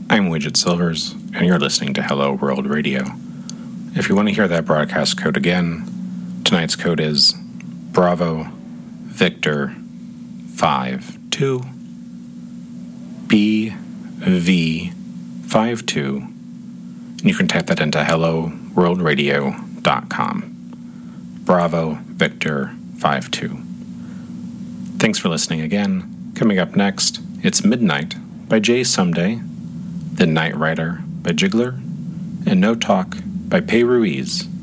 I'm Widget Silvers, and you're listening to Hello World Radio. If you want to hear that broadcast code again, tonight's code is Bravo Victor 52 BV52, and you can type that into helloworldradio.com. Bravo Victor 52. Thanks for listening again. Coming up next, it's Midnight by Jay Someday, The Night Rider by Jiggler, and No Talk by Pei Ruiz.